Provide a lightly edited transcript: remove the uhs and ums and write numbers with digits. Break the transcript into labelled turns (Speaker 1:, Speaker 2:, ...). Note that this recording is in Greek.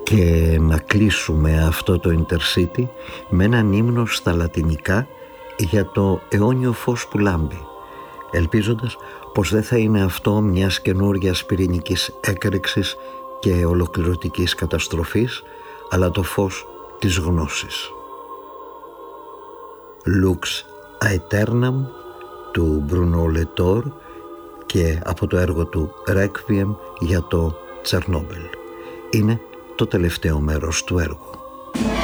Speaker 1: Και να κλείσουμε αυτό το Intercity με έναν ύμνο στα λατινικά για το αιώνιο φως που λάμπει, ελπίζοντας πως δεν θα είναι αυτό μιας καινούριας πυρηνικής έκρηξης και ολοκληρωτικής καταστροφής, αλλά το φως της γνώσης. Lux Aeternam του Bruno Latour και από το έργο του Requiem για το Τσερνόμπιλ. Είναι το τελευταίο μέρος του έργου.